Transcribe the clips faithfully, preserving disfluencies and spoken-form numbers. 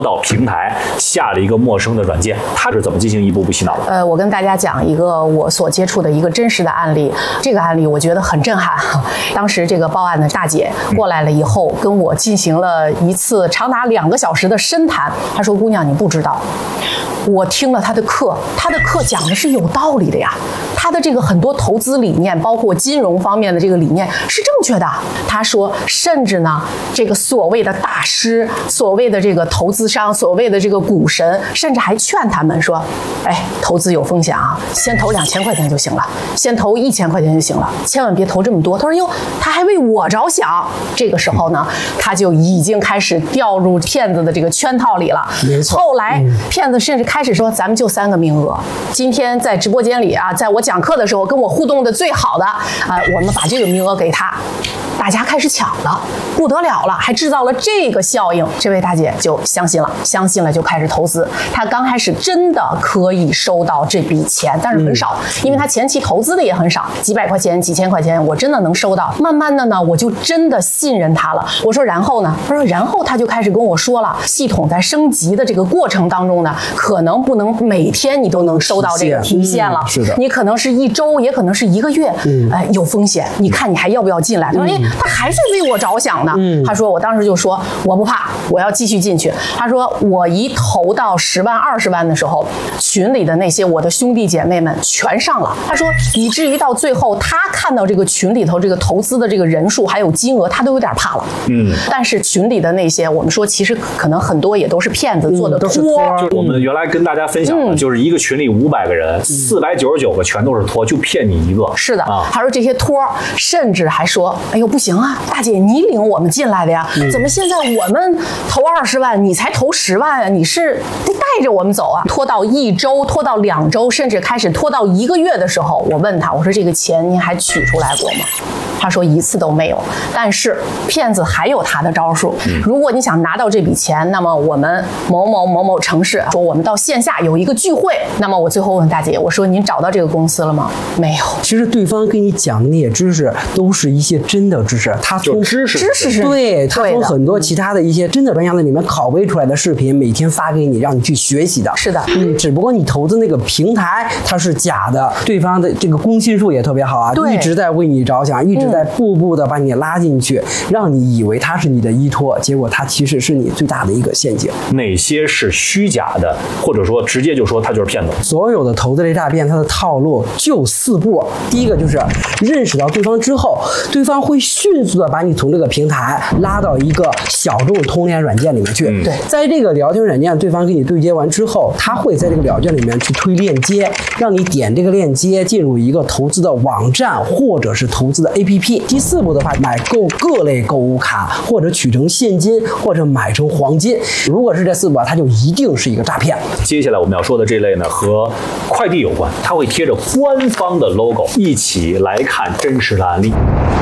到平台下了一个陌生的软件，他是怎么进行一步步洗脑的？ 呃，我跟大家讲一个我所接触的一个真实的案例，这个案例我觉得很震撼。当时这个报案的大姐过来了以后，跟我进行了一次长达两个小时的深谈。她说：“姑娘，你不知道，我听了她的课，她的课讲的是有道理的呀。她的这个很多投资理念，包括金融方面的这个理念是正确的。”她说，甚至呢，这个所谓的大师，所谓的这个投资商，所谓的这个股神，甚至还劝他们说：“哎，投资有风险啊，先投两千块钱就行了，先投一千块钱就行了，千万别投这么多。”他说：“哟，他还为我着想。”这个时候呢，他就已经开始掉入骗子的这个圈套里了。 没错。 后来骗子甚至开始说：“咱们就三个名额，今天在直播间里啊，在我讲课的时候跟我互动的最好的啊、呃，我们把这个名额给他。”大家开始抢了，不得了了，还制造了这个效应。这位大姐就相信了，相信了就开始投资。她刚开始真的可以收到这笔钱，但是很少，嗯、因为她前期投资的也很少，几百块钱、几千块钱，我真的能收到。慢慢的呢，我就真的信任她了。我说然后呢？她说然后她就开始跟我说了，系统在升级的这个过程当中呢，可能不能每天你都能收到这个提现了， 嗯、是的， 你可能是一周，也可能是一个月，嗯，哎，有风险，你看你还要不要进来？她说，哎。他还是为我着想的。嗯、他说，我当时就说我不怕，我要继续进去。他说，我一投到十万、二十万的时候，群里的那些我的兄弟姐妹们全上了。他说，以至于到最后，他看到这个群里头这个投资的这个人数还有金额，他都有点怕了。嗯，但是群里的那些，我们说其实可能很多也都是骗子做的托。 嗯、就是我们原来跟大家分享的，嗯、就是一个群里五百个人，四百九十九个全都是托，就骗你一个。 是的， 啊、 他说这些托，甚至还说，哎呦不行啊。大姐，你领我们进来的呀？嗯、怎么现在我们投二十万，你才投十万啊？你是得带着我们走啊？拖到一周，拖到两周，甚至开始拖到一个月的时候，我问他，我说这个钱您还取出来过吗？他说一次都没有。但是骗子还有他的招数。嗯、如果你想拿到这笔钱，那么我们某某某某城市说我们到线下有一个聚会，那么我最后问大姐，我说您找到这个公司了吗？没有。 其实对方跟你讲的那些知识都是一些真的知识，他从知识知识是对，他从很多其他的一些真的专家的里面拷贝出来的视频，每天发给你，让你去学习的。 是的， 嗯，只不过你投资那个平台它是假的，对方的这个公信数也特别好啊，一直在为你着想，一直在步步的把你拉进去，嗯、让你以为他是你的依托，结果他其实是你最大的一个陷阱。 哪些是虚假的，或者说直接就说他就是骗子？ 所有的投资类诈骗，它的套路就四步。第一个就是认识到对方之后，对方会迅速的把你从这个平台拉到一个小众通联软件里面去。 嗯、对， 在这个聊天软件对方跟你对接完之后，他会在这个聊天里面去推链接，让你点这个链接进入一个投资的网站或者是投资的 A P P。第四步的话，买购各类购物卡，或者取成现金，或者买成黄金。如果是这四步，它就一定是一个诈骗。 接下来我们要说的这类呢，和快递有关，它会贴着官方的 logo， 一起来看真实的案例。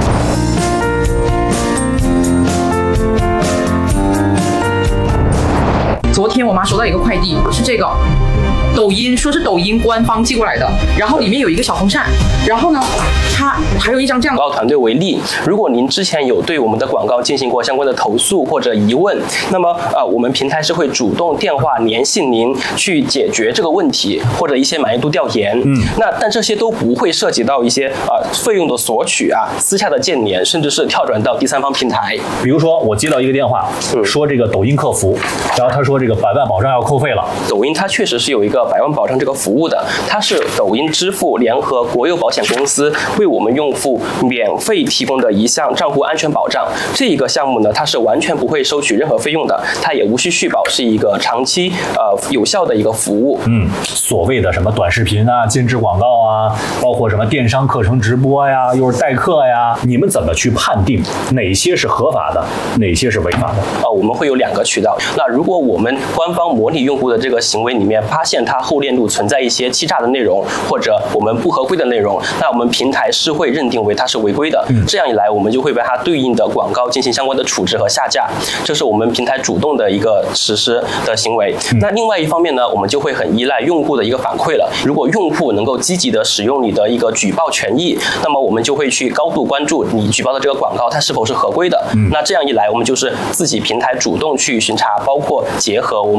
昨天我妈收到一个快递，是这个抖音，说是抖音官方寄过来的，然后里面有一个小风扇，然后呢，它还有一张这样。 广告团队为例，如果您之前有对我们的广告进行过相关的投诉或者疑问，那么呃，我们平台是会主动电话联系您去解决这个问题，或者一些满意度调研。嗯，那但这些都不会涉及到一些呃费用的索取啊、私下的建联，甚至是跳转到第三方平台。 比如说，我接到一个电话，嗯、说这个抖音客服，然后他说这个百万保障要扣费了。 抖音它确实是有一个百万保障这个服务的，它是抖音支付联合国有保险公司为我们用户免费提供的一项账户安全保障。这一个项目呢，它是完全不会收取任何费用的，它也无需续保，是一个长期呃有效的一个服务。 嗯，所谓的什么短视频啊、兼职广告啊，包括什么电商课程直播呀，又是代课呀，你们怎么去判定哪些是合法的，哪些是违法的？ 啊、呃，我们会有两个渠道。那如果我们官方模拟用户的这个行为里面发现它后链路存在一些欺诈的内容，或者我们不合规的内容，那我们平台是会认定为它是违规的。嗯、这样一来，我们就会为它对应的广告进行相关的处置和下架，这是我们平台主动的一个实施的行为。嗯、那另外一方面呢，我们就会很依赖用户的一个反馈了。如果用户能够积极的使用你的一个举报权益，那么我们就会去高度关注你举报的这个广告它是否是合规的。嗯、那这样一来，我们就是自己平台主动去巡查，包括结合我们